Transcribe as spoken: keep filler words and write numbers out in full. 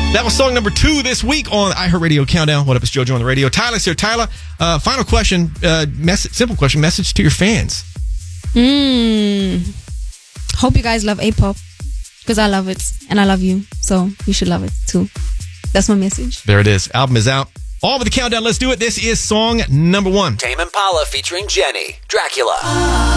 That was song number two this week on iHeartRadio Countdown. What up, it's JoJo on the radio. Tyler's here. Tyler, uh, final question, uh, mess- simple question, message to your fans. Mm. Hope you guys love A-pop, because I love it, and I love you, so you should love it too. That's my message. There it is. Album is out. All with the countdown. Let's do it. This is song number one. Tame Impala featuring Jenny, Dracula.